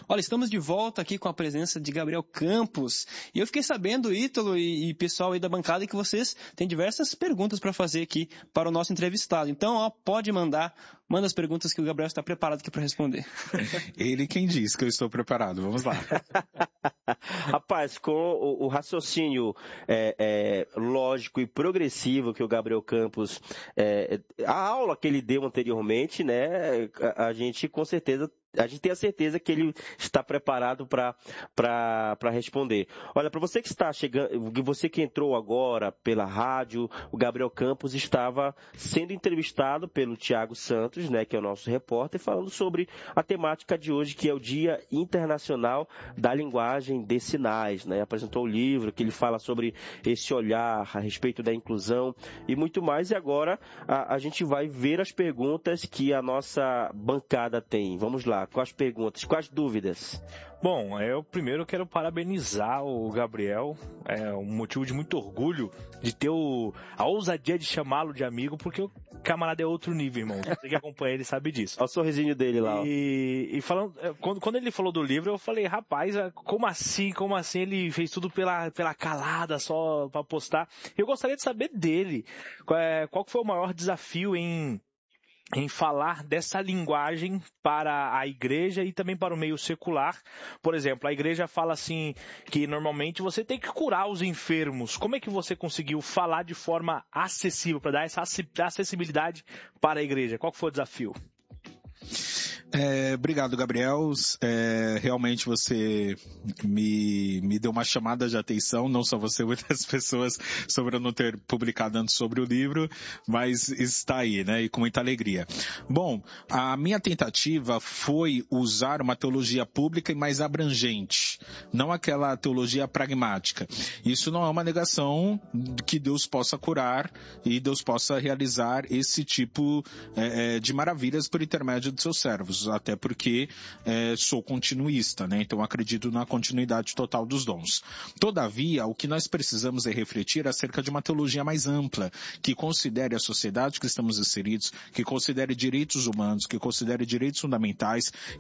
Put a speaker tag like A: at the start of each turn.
A: Olha, estamos de volta aqui com a presença de Gabriel Campos. E eu fiquei sabendo, Ítalo e pessoal aí da bancada, que vocês têm diversas perguntas para fazer aqui para o nosso entrevistado. Então, pode manda as perguntas que o Gabriel está preparado aqui para responder.
B: Ele quem diz que eu estou preparado. Vamos lá.
C: Rapaz, com o raciocínio lógico e progressivo que o Gabriel Campos, a aula que ele deu anteriormente, né, a gente tem a certeza que ele está preparado para responder. Olha, para você que está chegando, você que entrou agora pela rádio, o Gabriel Campos estava sendo entrevistado pelo Tiago Santos, né, que é o nosso repórter, falando sobre a temática de hoje, que é o Dia Internacional da Linguagem de Sinais, né? Apresentou o livro que ele fala sobre esse olhar a respeito da inclusão e muito mais. E agora a gente vai ver as perguntas que a nossa bancada tem. Vamos lá. Quais perguntas? Quais dúvidas?
D: Bom, eu primeiro quero parabenizar o Gabriel, é um motivo de muito orgulho de ter a ousadia de chamá-lo de amigo, porque o camarada é outro nível, irmão. Você que acompanha ele sabe disso.
C: Olha o sorrisinho dele lá.
D: E falando, quando ele falou do livro, eu falei, rapaz, como assim ele fez tudo pela calada, só pra postar? Eu gostaria de saber dele, qual foi o maior desafio em falar dessa linguagem para a igreja e também para o meio secular. Por exemplo, a igreja fala assim, que normalmente você tem que curar os enfermos. Como é que você conseguiu falar de forma acessível, para dar essa acessibilidade para a igreja? Qual foi o desafio?
B: Obrigado, Gabriel. Realmente você me deu uma chamada de atenção, não só você, muitas pessoas, sobre eu não ter publicado antes sobre o livro, mas está aí, né? E com muita alegria. Bom, a minha tentativa foi usar uma teologia pública e mais abrangente, não aquela teologia pragmática. Isso não é uma negação de que Deus possa curar e Deus possa realizar esse tipo de maravilhas por intermédio de seus servos. Até porque sou continuista, né? Então acredito na continuidade total dos dons. Todavia, o que nós precisamos é refletir acerca de uma teologia mais ampla, que considere a sociedade que estamos inseridos, que considere direitos humanos, que considere direitos fundamentais